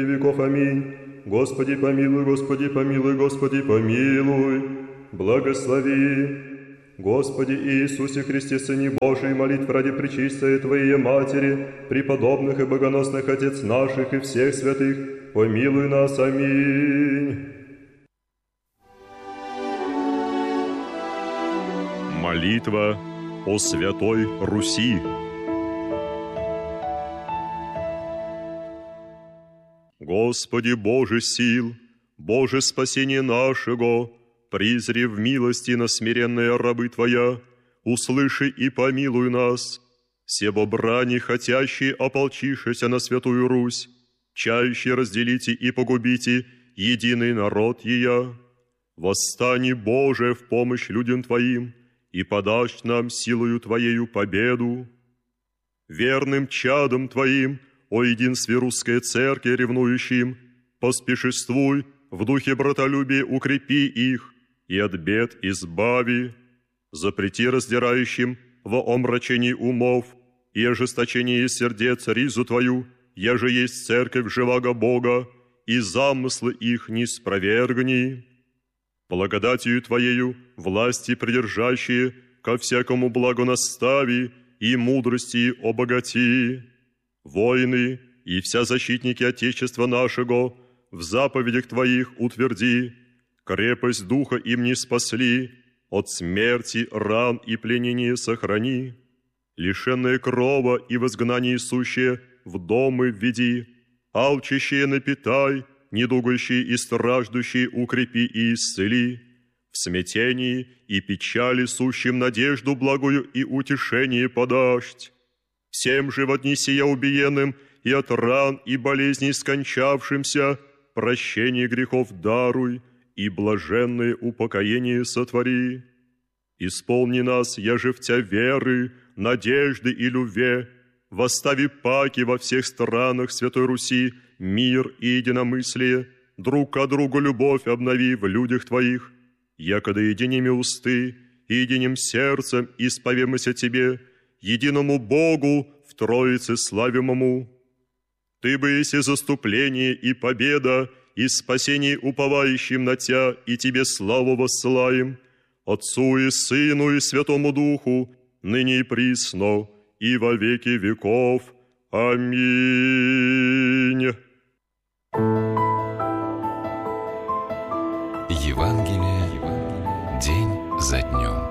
веков. Аминь. Господи помилуй, Господи помилуй, Господи помилуй. Благослови. Господи Иисусе Христе, Сыне Божий, молитв ради пречистой Твоей Матери, преподобных и богоносных Отец наших и всех святых, помилуй нас. Аминь. Молитва о Святой Руси. Господи Боже сил, Боже спасение нашего, призри в милости на смиренные рабы Твоя, услыши и помилуй нас, все брани хотящие ополчившися на Святую Русь, чающие разделите и погубите единый народ ея. Восстани, Боже, в помощь людям Твоим, и подашь нам силою Твоею победу. Верным чадом Твоим, о единстве русской церкви ревнующим, поспешествуй, в духе братолюбия укрепи их, и от бед избави. Запрети раздирающим во омрачении умов и ожесточении сердец ризу Твою, еже есть церковь живаго Бога, и замыслы их не спровергни. Благодатью Твоею власти придержащие ко всякому благу настави и мудрости обогати. Воины и вся защитники Отечества нашего в заповедях Твоих утверди, крепость духа им не спасли, от смерти, ран и пленения сохрани, лишенные крова и в изгнании сущие в домы введи, алчащие напитай, недугающие и страждущие укрепи и исцели, в смятении и печали сущим надежду благую и утешение подашь. Всем же в одни сия убиенным и от ран и болезней скончавшимся прощение грехов даруй и блаженное упокоение сотвори. Исполни нас, яже в Тя веры, надежды и любви, восстави паки во всех странах Святой Руси, мир и единомыслие, друг к другу любовь обнови в людях Твоих, якогда единими усты и единым сердцем исповемся Тебе, единому Богу в Троице славимому. Ты бы еси заступление и победа, и спасение уповающим на Тя, и Тебе славу воссылаем, Отцу и Сыну и Святому Духу, ныне и присно, и во веки веков. Аминь. Евангелие день за днем.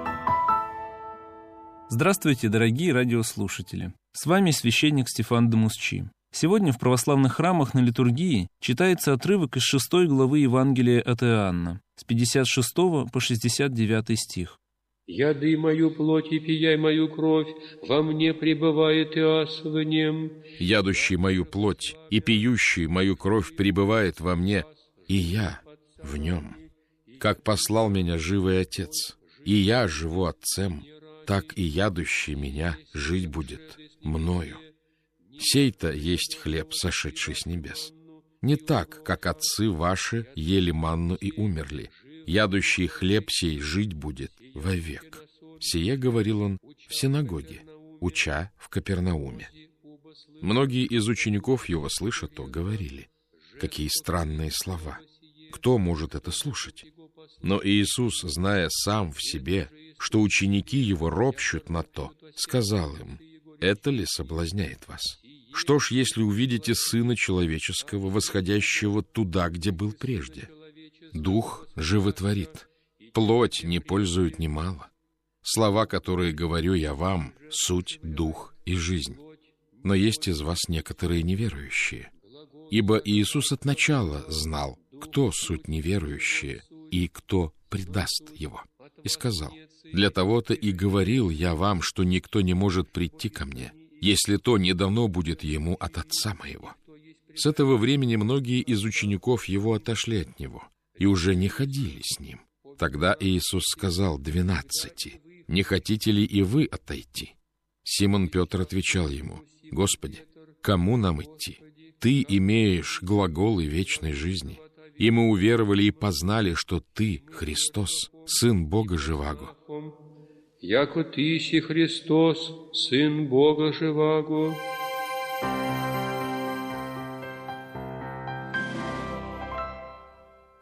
Здравствуйте, дорогие радиослушатели! С вами священник Стефан Дамусчи. Сегодня в православных храмах на литургии читается отрывок из 6 главы Евангелия от Иоанна, с 56 по 69 стих. «Яды мою плоть и пияй мою кровь, во мне пребывает Иас в нем». «Ядущий мою плоть и пьющий мою кровь пребывает во мне, и я в нем. Как послал меня живый Отец, и я живу Отцем, так и ядущий меня жить будет мною. Сей-то есть хлеб, сошедший с небес. Не так, как отцы ваши ели манну и умерли. Ядущий хлеб сей жить будет вовек». Сие говорил он в синагоге, уча в Капернауме. Многие из учеников его, слыша то, говорили: «Какие странные слова! Кто может это слушать?» Но Иисус, зная сам в себе, что ученики его ропщут на то, сказал им: «Это ли соблазняет вас? Что ж, если увидите Сына Человеческого, восходящего туда, где был прежде? Дух животворит, плоть не пользует немало. Слова, которые говорю я вам, суть дух и жизнь. Но есть из вас некоторые неверующие». Ибо Иисус от начала знал, кто суть неверующие и кто предаст его. И сказал: «Для того-то и говорил я вам, что никто не может прийти ко мне, если то не дано будет ему от Отца моего». С этого времени многие из учеников его отошли от него и уже не ходили с ним. Тогда Иисус сказал 12: «Не хотите ли и вы отойти?» Симон Петр отвечал ему: «Господи, кому нам идти? Ты имеешь глаголы вечной жизни, и мы уверовали и познали, что Ты, Христос, Сын Бога живаго». «Яко Ты си Христос, Сын Бога живаго».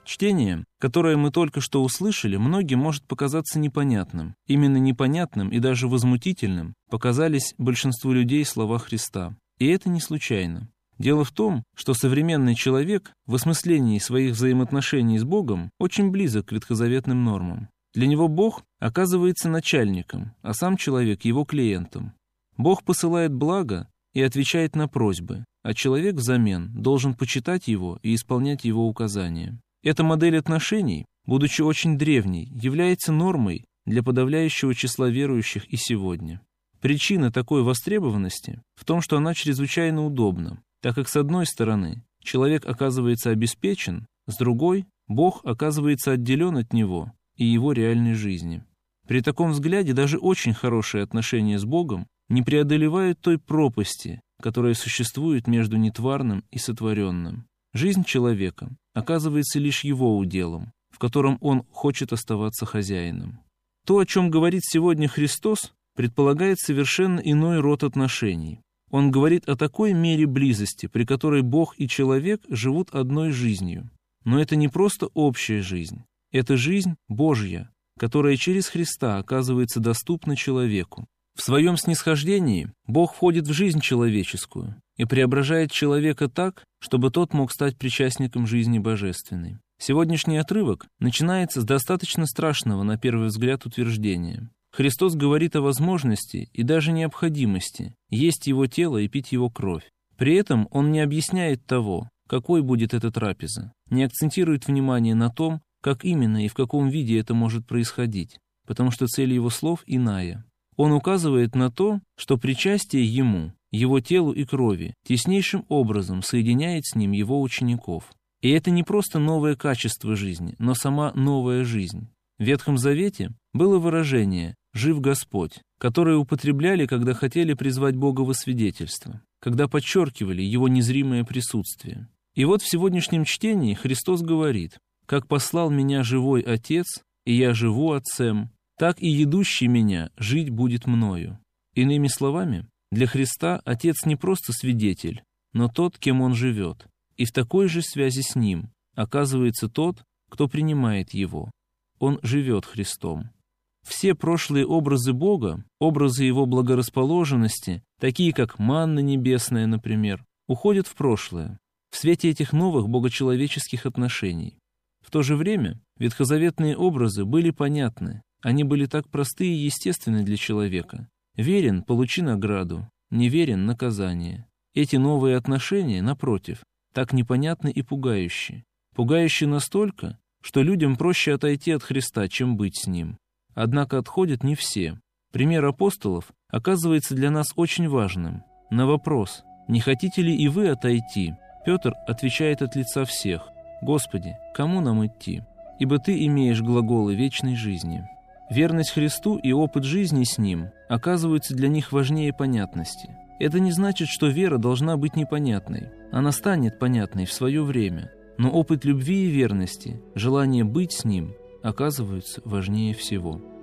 Чтение, которое мы только что услышали, многим может показаться непонятным. Именно непонятным и даже возмутительным показались большинству людей слова Христа. И это не случайно. Дело в том, что современный человек в осмыслении своих взаимоотношений с Богом очень близок к ветхозаветным нормам. Для него Бог оказывается начальником, а сам человек его клиентом. Бог посылает благо и отвечает на просьбы, а человек взамен должен почитать его и исполнять его указания. Эта модель отношений, будучи очень древней, является нормой для подавляющего числа верующих и сегодня. Причина такой востребованности в том, что она чрезвычайно удобна, так как с одной стороны человек оказывается обеспечен, с другой Бог оказывается отделен от него и его реальной жизни. При таком взгляде даже очень хорошие отношения с Богом не преодолевают той пропасти, которая существует между нетварным и сотворенным. Жизнь человека оказывается лишь его уделом, в котором он хочет оставаться хозяином. То, о чем говорит сегодня Христос, предполагает совершенно иной род отношений. Он говорит о такой мере близости, при которой Бог и человек живут одной жизнью. Но это не просто общая жизнь. Это жизнь Божья, которая через Христа оказывается доступна человеку. В своем снисхождении Бог входит в жизнь человеческую и преображает человека так, чтобы тот мог стать причастником жизни божественной. Сегодняшний отрывок начинается с достаточно страшного, на первый взгляд, утверждения. Христос говорит о возможности и даже необходимости есть Его тело и пить Его кровь. При этом Он не объясняет того, какой будет эта трапеза, не акцентирует внимание на том, как именно и в каком виде это может происходить, потому что цель Его слов иная. Он указывает на то, что причастие Ему, Его телу и крови, теснейшим образом соединяет с Ним Его учеников. И это не просто новое качество жизни, но сама новая жизнь. В Ветхом Завете было выражение «жив Господь», которое употребляли, когда хотели призвать Бога во свидетельство, когда подчеркивали Его незримое присутствие. И вот в сегодняшнем чтении Христос говорит: «Как послал меня живой Отец, и я живу Отцем, так и едущий меня жить будет мною». Иными словами, для Христа Отец не просто свидетель, но тот, кем Он живет, и в такой же связи с Ним оказывается тот, кто принимает Его. Он живет Христом. Все прошлые образы Бога, образы Его благорасположенности, такие как манна небесная, например, уходят в прошлое, в свете этих новых богочеловеческих отношений. В то же время ветхозаветные образы были понятны, они были так просты и естественны для человека. Верен — получи награду, не верен — наказание. Эти новые отношения, напротив, так непонятны и пугающие. Пугающие настолько, что людям проще отойти от Христа, чем быть с Ним. Однако отходят не все. Пример апостолов оказывается для нас очень важным. На вопрос «Не хотите ли и вы отойти?» Петр отвечает от лица всех: «Господи, кому нам идти? Ибо Ты имеешь глаголы вечной жизни». Верность Христу и опыт жизни с Ним оказываются для них важнее понятности. Это не значит, что вера должна быть непонятной. Она станет понятной в свое время. Но опыт любви и верности, желание быть с Ним оказываются важнее всего.